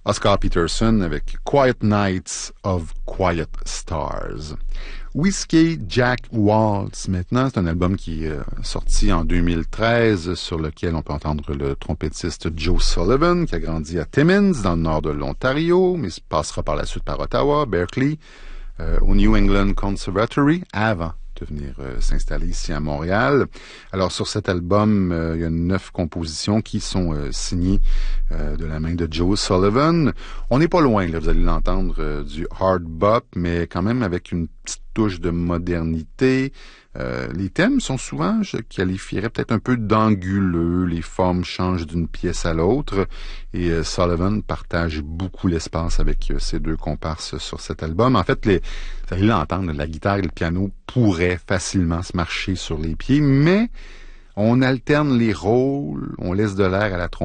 Oscar Peterson avec Quiet Nights of Quiet Stars. Whiskey Jack Waltz, maintenant, c'est un album qui est sorti en 2013, sur lequel on peut entendre le trompettiste Joe Sullivan, qui a grandi à Timmins, dans le nord de l'Ontario, mais passera par la suite par Ottawa, Berkeley, au New England Conservatory, avant de venir s'installer ici à Montréal. Alors, sur cet album, il y a 9 compositions qui sont signées de la main de Joe Sullivan. On n'est pas loin, là, vous allez l'entendre, du hard bop, mais quand même avec une petite touche de modernité. Les thèmes sont souvent, je qualifierais peut-être un peu d'anguleux, les formes changent d'une pièce à l'autre, et Sullivan partage beaucoup l'espace avec ses 2 comparses sur cet album. En fait, vous allez l'entendre, la guitare et le piano pourraient facilement se marcher sur les pieds, mais on alterne les rôles, on laisse de l'air à la trompette,